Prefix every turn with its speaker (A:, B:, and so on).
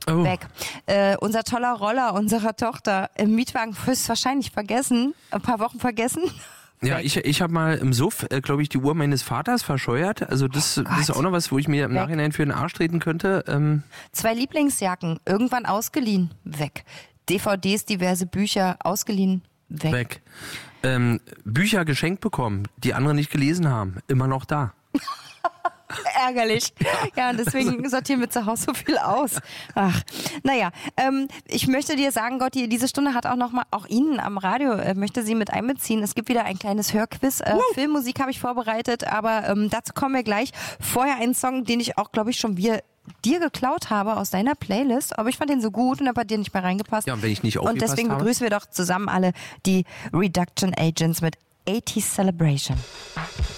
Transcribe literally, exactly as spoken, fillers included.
A: Oh.
B: Weg. Äh, unser toller Roller unserer Tochter im Mietwagen höchstwahrscheinlich vergessen, ein paar Wochen vergessen.
A: Ja, ich, ich habe mal im Suff, äh, glaube ich, die Uhr meines Vaters verscheuert. Also das,
B: Oh
A: das ist auch noch was, wo ich mir im
B: Weg.
A: Nachhinein für den Arsch treten könnte. Ähm,
B: Zwei Lieblingsjacken, irgendwann ausgeliehen, weg. D V Ds, diverse Bücher, ausgeliehen, weg.
A: weg. Ähm, Bücher geschenkt bekommen, die andere nicht gelesen haben, immer noch da.
B: Ärgerlich. Ja, und deswegen sortieren wir zu Hause so viel aus. Ach, naja, ähm, ich möchte dir sagen, Gotti, diese Stunde hat auch noch mal, auch Ihnen am Radio, äh, möchte sie mit einbeziehen. Es gibt wieder ein kleines Hörquiz. Äh, Filmmusik habe ich vorbereitet, aber ähm, dazu kommen wir gleich. Vorher einen Song, den ich auch, glaube ich, schon wieder dir geklaut habe aus deiner Playlist, aber ich fand den so gut und habe bei dir nicht mehr reingepasst.
A: Ja, und wenn ich nicht
B: Und
A: aufgepasst
B: deswegen
A: habe?
B: begrüßen wir doch zusammen alle die Reduction Agents mit eighties Celebration.